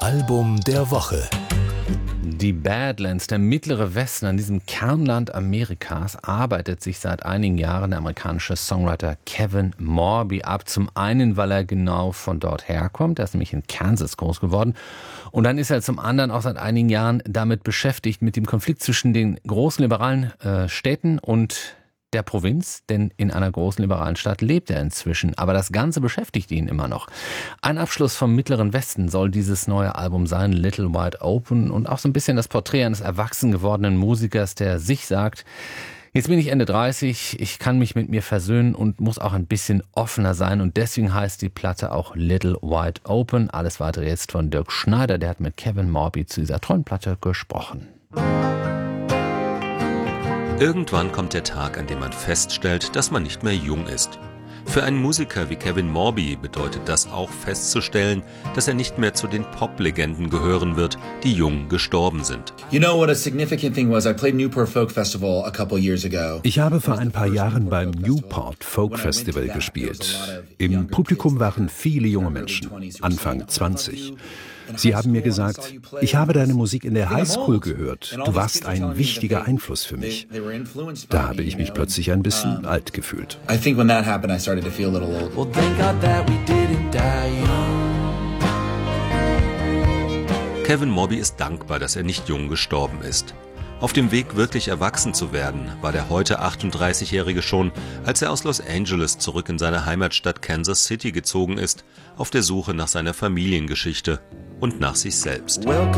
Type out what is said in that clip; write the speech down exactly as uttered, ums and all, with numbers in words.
Album der Woche. Die Badlands, der mittlere Westen, an diesem Kernland Amerikas, arbeitet sich seit einigen Jahren der amerikanische Songwriter Kevin Morby ab. Zum einen, weil er genau von dort herkommt, er ist nämlich in Kansas groß geworden. Und dann ist er zum anderen auch seit einigen Jahren damit beschäftigt, mit dem Konflikt zwischen den großen liberalen äh, Städten und der Provinz, denn in einer großen liberalen Stadt lebt er inzwischen. Aber das Ganze beschäftigt ihn immer noch. Ein Abschluss vom Mittleren Westen soll dieses neue Album sein, Little Wide Open, und auch so ein bisschen das Porträt eines erwachsen gewordenen Musikers, der sich sagt: Jetzt bin ich Ende dreißig, ich kann mich mit mir versöhnen und muss auch ein bisschen offener sein. Und deswegen heißt die Platte auch Little Wide Open. Alles weitere jetzt von Dirk Schneider, der hat mit Kevin Morby zu dieser tollen Platte gesprochen. Irgendwann kommt der Tag, an dem man feststellt, dass man nicht mehr jung ist. Für einen Musiker wie Kevin Morby bedeutet das auch festzustellen, dass er nicht mehr zu den Pop-Legenden gehören wird, die jung gestorben sind. Ich habe vor ein paar Jahren beim Newport Folk Festival gespielt. Im Publikum waren viele junge Menschen, Anfang zwanzig. Sie haben mir gesagt: Ich habe deine Musik in der Highschool gehört. Du warst ein wichtiger Einfluss für mich. Da habe ich mich plötzlich ein bisschen alt gefühlt. Kevin Morby ist dankbar, dass er nicht jung gestorben ist. Auf dem Weg, wirklich erwachsen zu werden, war der heute achtunddreißigjährige schon, als er aus Los Angeles zurück in seine Heimatstadt Kansas City gezogen ist, auf der Suche nach seiner Familiengeschichte und nach sich selbst.